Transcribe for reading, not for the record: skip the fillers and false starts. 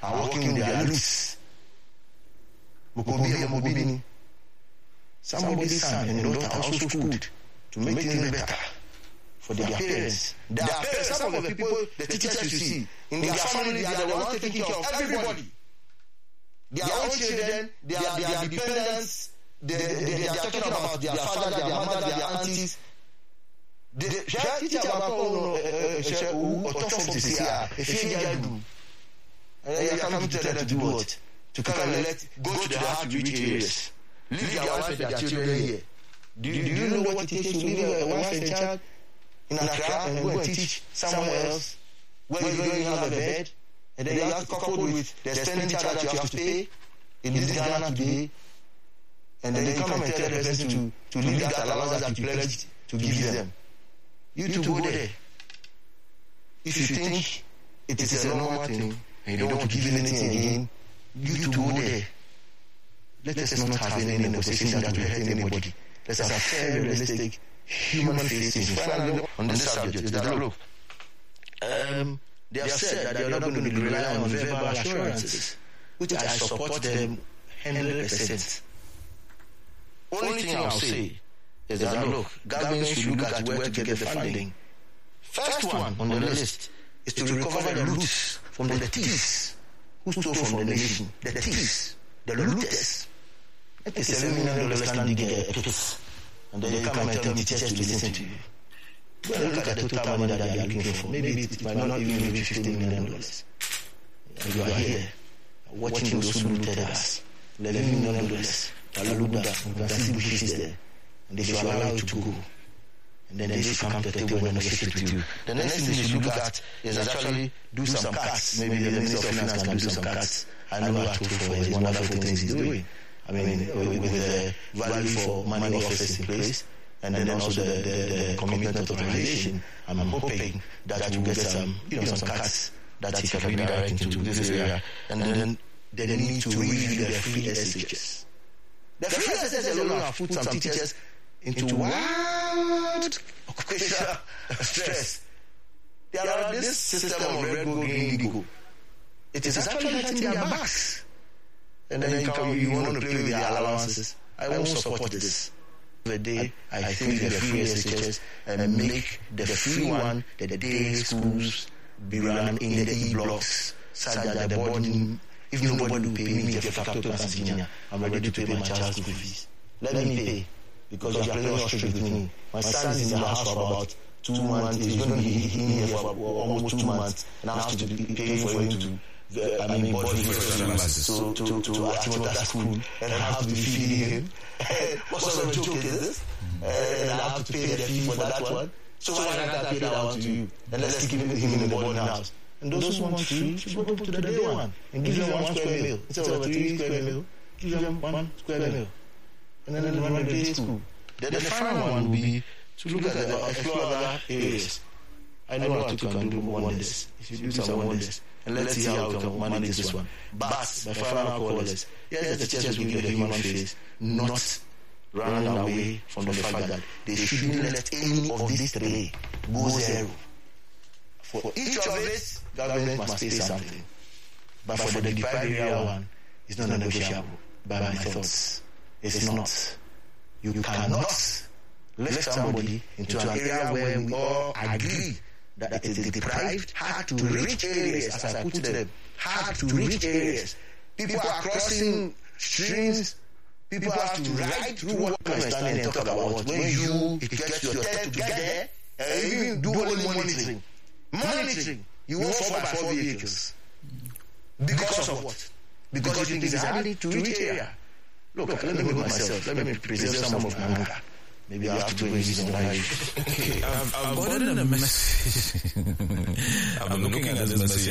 are working with their roots. Somebody's son and daughter also schooled to make things better for their parents. Their parents, some of the people, the teachers you see, in their family, they are the ones taking care of everybody. Their own children, their dependents, they are talking about their father, their mother, their aunties. The teacher you come to tell them to do what? To come and go to the hard to reach areas. Leave their wife and their children here. Do you know what it takes to leave a wife and child in Accra and go and teach somewhere else where you don't even have a bed? And then you have to couple with the extended charge that you have to pay in this Ghana today. And then you come and tell the person to leave that allowance that you pledged to give them. You to go there. If you think it is a normal thing and you don't want to give anything again, you to go there. Let us not have any negotiation that will hurt anybody. Let's have fair, realistic, human facing. Finally, on this subject, is that look, they have said that they are not going to rely on verbal assurances, which I support them 100%. Only thing I'll say is that look, government should look at where to get the funding. First one on the list is to recover the roots from the thieves who stole from the nation. The thieves, the looters. It is $7 million can dig a pit, and then you come and tell me teachers to listen to you. Well, look at the total money that they are looking for. Maybe it might not even reach $15 million. And you are here, watching those who looted us. $11 million, Talaluda, and Gasi bushes there. And they should allow you to go. And then they should come to the table and negotiate with you. The next thing they should look at is actually do some cuts. Maybe the Minister of Finance can do some cuts. I know what for his wonderful things he's doing. I mean, with the value for money office in place, and then also the commitment of organization, I'm hoping that you get some cuts that he can redirect into this area. And then they need to review the free SHS. The free SHS alone have put some teachers into wild occupational stress. There are this system of red, gold, green, indigo. It is actually hurting their backs. And then you want to play with their allowances. I won't support this. The day I think the free SHS and make the free one, the day schools be run in the E-blocks, such that the boarding, if nobody will pay me the factor class engineer, I'm ready to pay my child's school fees. Let me pay, because you are playing ostrich with me. My son is in the house for about 2 months. He's going to be in here for almost 2 months, and I have to be paying for him to board him to Atimota school, and I have to be feeding him. What sort of joke is this? And I have to pay the fee for that one. So why can't I pay that one to you? And let's keep him in the boarding house. And those who want free should go to the day one and give them 1 square meal. Instead of a 3 square meal, give them 1 square meal. And then run the day school. Then the final one will be to look at the explore other areas. I know what you can do wonders. If you do some wonders, and let's see how we can manage this one. But my final call is, yes, the teachers will get a human face, not run away from the fact that they shouldn't let any of these 3 go zero. For each of it, government must pay something. But for the deprived area one, it's not negotiable. By my thoughts, it's not. You cannot lift somebody into an area where we all agree that it is deprived, hard to reach areas, as I put them, hard to reach areas. People are crossing streams. People have to ride through what I'm standing and talk about. When it gets your turn to get there, and even do only monitoring. Monitoring, you won't 4x4 vehicles. Because of what? Because you think it's hard to reach area. Look, let me look myself. Let me preserve some of my anger. Maybe I have to do it using life. Okay, I've gotten a message. I've been looking at this message